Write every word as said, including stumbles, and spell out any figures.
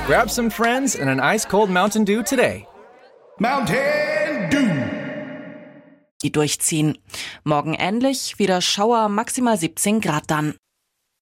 Grab some friends and an ice-cold Mountain Dew today. Mountain Dew. Die durchziehen. Morgen ähnlich, wieder Schauer, maximal siebzehn Grad dann.